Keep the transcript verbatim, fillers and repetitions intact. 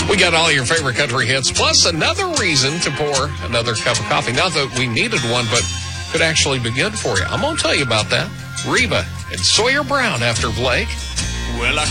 We got all your favorite country hits, plus another reason to pour another cup of coffee. Not that we needed one, but could actually be good for you. I'm going to tell you about that. Reba and Sawyer Brown after Blake. Well, I